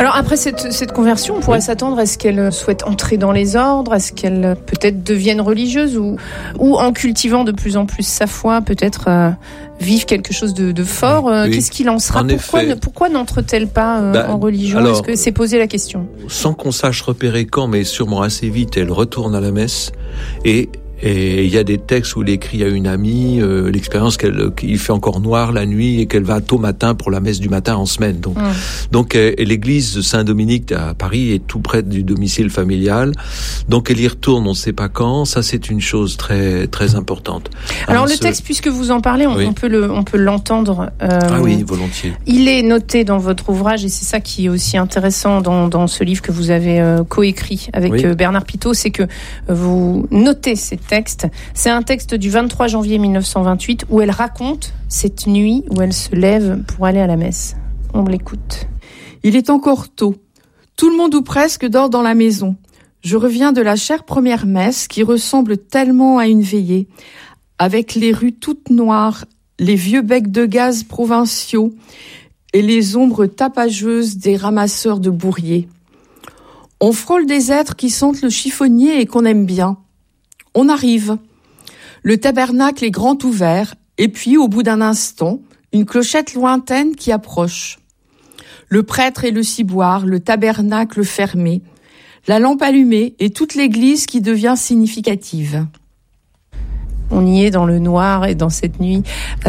Alors après cette conversion, on pourrait s'attendre à ce qu'elle souhaite entrer dans les ordres, à ce qu'elle peut-être devienne religieuse ou en cultivant de plus en plus sa foi, peut-être vivre quelque chose de fort. Oui. Qu'est-ce qu'il en sera ? Pourquoi n'entre-t-elle pas en religion ? Alors, est-ce que c'est posé la question ? Sans qu'on sache repérer quand, mais sûrement assez vite, elle retourne à la messe et il y a des textes où elle écrit à une amie l'expérience qu'il fait encore noir la nuit et qu'elle va tôt matin pour la messe du matin en semaine. Donc l'église de Saint-Dominique à Paris est tout près du domicile familial. Donc elle y retourne, on ne sait pas quand. Ça, c'est une chose très très importante. Alors le texte, puisque vous en parlez, on peut l'entendre. Oui, volontiers. Il est noté dans votre ouvrage et c'est ça qui est aussi intéressant dans ce livre que vous avez coécrit avec Bernard Pitault, c'est que vous notez ces textes. C'est un texte du 23 janvier 1928 où elle raconte cette nuit où elle se lève pour aller à la messe. On l'écoute. Il est encore tôt. Tout le monde ou presque dort dans la maison. Je reviens de la chère première messe qui ressemble tellement à une veillée, avec les rues toutes noires, les vieux becs de gaz provinciaux et les ombres tapageuses des ramasseurs de bourriers. On frôle des êtres qui sentent le chiffonnier et qu'on aime bien. On arrive. Le tabernacle est grand ouvert, et puis, au bout d'un instant, une clochette lointaine qui approche. Le prêtre et le ciboire, le tabernacle fermé, la lampe allumée et toute l'église qui devient significative. On y est dans le noir et dans cette nuit.